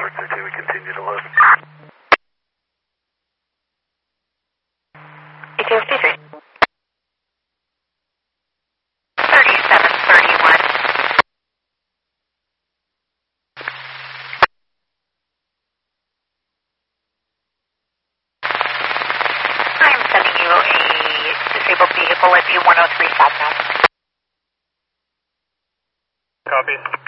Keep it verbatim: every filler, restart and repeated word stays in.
four thirteen, we continue to load. E T F T three. thirty-seven thirty-one. I'm sending you a disabled vehicle at U one oh three southbound. Copy.